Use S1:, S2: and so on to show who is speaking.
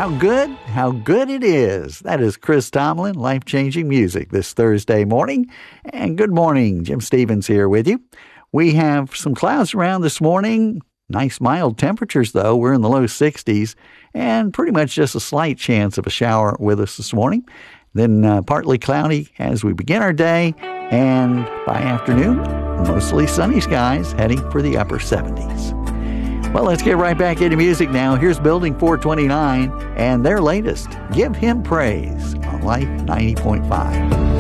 S1: how good it is. That is Chris Tomlin, life-changing music this Thursday morning. And good morning, Jim Stevens here with you. We have some clouds around this morning. Nice mild temperatures, though. We're in the low 60s, and pretty much just a slight chance of a shower with us this morning. Then partly cloudy as we begin our day, and by afternoon, mostly sunny skies heading for the upper 70s. Well, let's get right back into music now. Here's Building 429 and their latest, Give Him Praise, on Life 90.5.